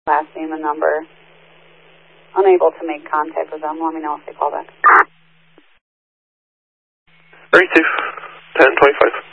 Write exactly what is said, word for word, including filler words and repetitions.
last name and number. Unable to make contact with them. Let me know if they call back. thirty-two, ten twenty-five.